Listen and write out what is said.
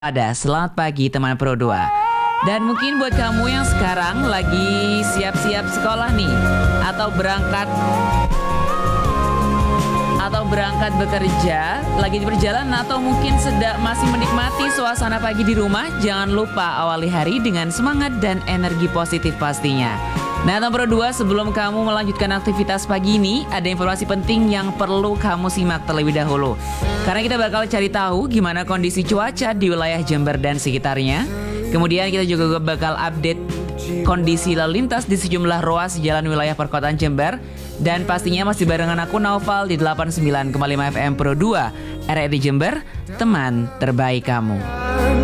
Selamat pagi teman Pro 2. Dan mungkin buat kamu yang sekarang lagi siap-siap sekolah nih, atau berangkat bekerja, lagi di perjalanan, atau mungkin sedang masih menikmati suasana pagi di rumah, jangan lupa awali hari dengan semangat dan energi positif pastinya. Nah, teman Pro 2, sebelum kamu melanjutkan aktivitas pagi ini, ada informasi penting yang perlu kamu simak terlebih dahulu. Karena kita bakal cari tahu gimana kondisi cuaca di wilayah Jember dan sekitarnya. Kemudian kita juga bakal update kondisi lalu lintas di sejumlah ruas jalan wilayah perkotaan Jember. Dan pastinya masih barengan aku Naufal di 89,5 FM Pro 2 RRI Jember, teman terbaik kamu.